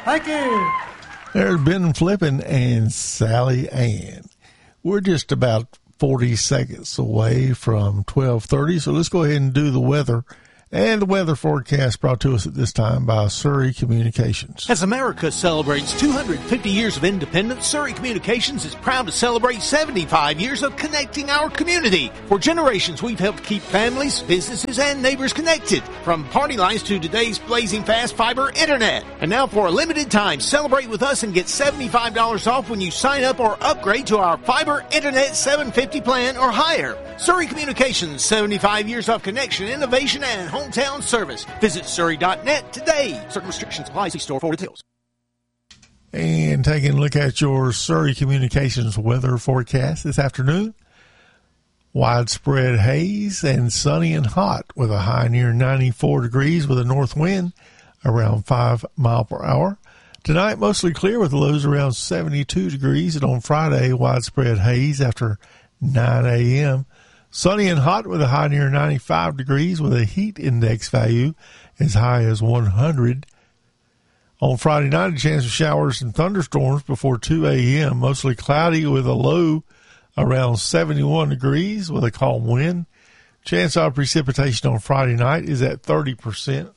Thank you. There's Ben Flippin and Sally Ann. We're just about 40 seconds away from 12:30, so let's go ahead and do the weather. And the weather forecast brought to us at this time by Surrey Communications. As America celebrates 250 years of independence, Surrey Communications is proud to celebrate 75 years of connecting our community. For generations, we've helped keep families, businesses, and neighbors connected. From party lines to today's blazing fast fiber internet. And now for a limited time, celebrate with us and get $75 off when you sign up or upgrade to our fiber internet 750 plan or higher. Surrey Communications, 75 years of connection, innovation, and hometown service. Visit Surrey.net today. Certain restrictions apply. See store for details. And taking a look at your Surrey Communications weather forecast this afternoon. Widespread haze and sunny and hot with a high near 94 degrees with a north wind around 5 miles per hour. Tonight, mostly clear with lows around 72 degrees. And on Friday, widespread haze after 9 a.m. Sunny and hot with a high near 95 degrees with a heat index value as high as 100. On Friday night, a chance of showers and thunderstorms before 2 a.m. Mostly cloudy with a low around 71 degrees with a calm wind. Chance of precipitation on Friday night is at 30%.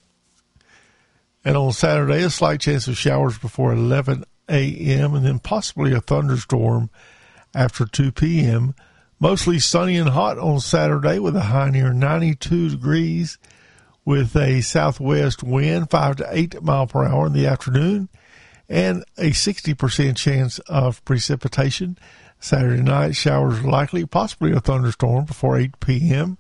And on Saturday, a slight chance of showers before 11 a.m. and then possibly a thunderstorm after 2 p.m. Mostly sunny and hot on Saturday with a high near 92 degrees with a southwest wind 5 to 8 miles per hour in the afternoon and a 60% chance of precipitation. Saturday night, showers likely, possibly a thunderstorm before 8 p.m.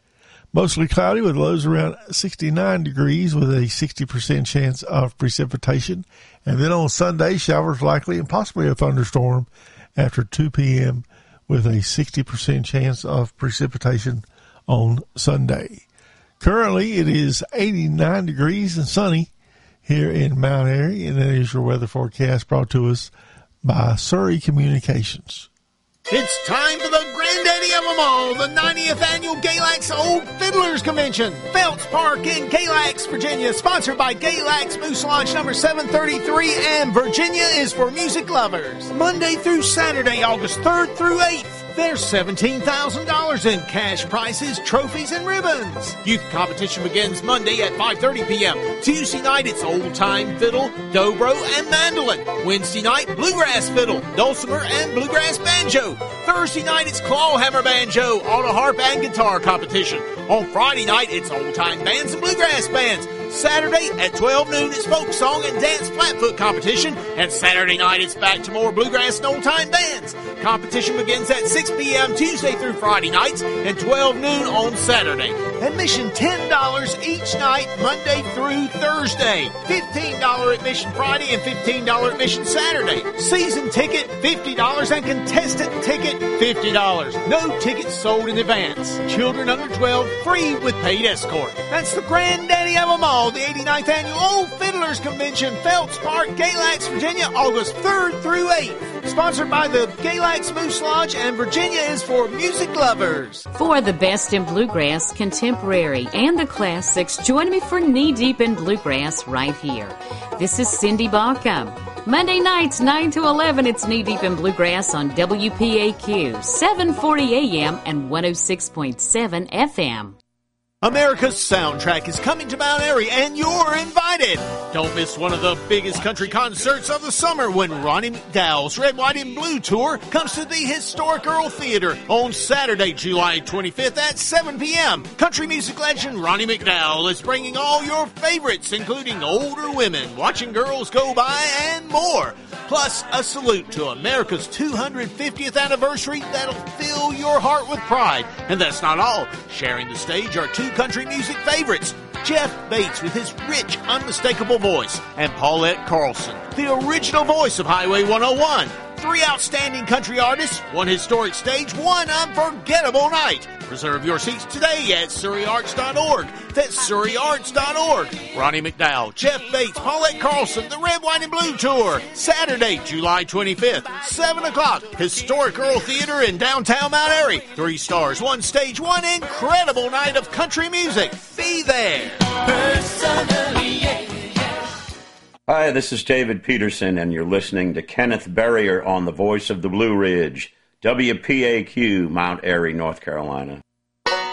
Mostly cloudy with lows around 69 degrees with a 60% chance of precipitation. And then on Sunday, showers likely and possibly a thunderstorm after 2 p.m. with a 60% chance of precipitation on Sunday. Currently, it is 89 degrees and sunny here in Mount Airy, and that is your weather forecast brought to us by Surrey Communications. It's time for the granddaddy of them all, the 90th Annual Galax Old Fiddlers Convention. Phelps Park in Galax, Virginia, sponsored by Galax Moose Lodge number 733, and Virginia is for music lovers. Monday through Saturday, August 3rd through 8th. There's $17,000 in cash prizes, trophies, and ribbons. Youth competition begins Monday at 5:30 p.m. Tuesday night, it's old-time fiddle, dobro, and mandolin. Wednesday night, bluegrass fiddle, dulcimer, and bluegrass banjo. Thursday night, it's clawhammer banjo, auto harp, and guitar competition. On Friday night, it's old-time bands and bluegrass bands. Saturday at 12 noon, it's folk song and dance flatfoot competition. And Saturday night, it's back to more bluegrass and old-time bands. Competition begins at 6 p.m. Tuesday through Friday nights and 12 noon on Saturday. Admission $10 each night, Monday through Thursday. $15 admission Friday and $15 admission Saturday. Season ticket, $50, and contestant ticket, $50. No tickets sold in advance. Children under 12, free with paid escort. That's the granddaddy of them all, the 89th Annual Old Fiddlers Convention, Phelps Park, Galax, Virginia, August 3rd through 8th. Sponsored by the Galax Moose Lodge, and Virginia is for music lovers. For the best in bluegrass, contemporary, and the classics, join me for Knee Deep in Bluegrass right here. This is Cindy Baucom. Monday nights, 9 to 11, it's Knee Deep in Bluegrass on WPAQ, 740 AM and 106.7 FM. America's Soundtrack is coming to Mount Airy, and you're invited. Don't miss one of the biggest country concerts of the summer when Ronnie McDowell's Red, White, and Blue Tour comes to the historic Earl Theater on Saturday, July 25th at 7 p.m. Country music legend Ronnie McDowell is bringing all your favorites, including Older Women, Watching Girls Go By, and more. Plus, a salute to America's 250th anniversary that'll fill your heart with pride. And that's not all. Sharing the stage are two country music favorites, Jeff Bates with his rich, unmistakable voice, and Paulette Carlson, the original voice of Highway 101. Three outstanding country artists, one historic stage, one unforgettable night. Reserve your seats today at SurreyArts.org. That's SurreyArts.org. Ronnie McDowell, Jeff Bates, Paulette Carlson, the Red, White, and Blue Tour. Saturday, July 25th, 7 o'clock. Historic Earl Theater in downtown Mount Airy. 3 stars, 1 stage, 1 incredible night of country music. Be there. Personally, yeah. Hi, this is David Peterson, and you're listening to Kenneth Berrier on the Voice of the Blue Ridge, WPAQ, Mount Airy, North Carolina.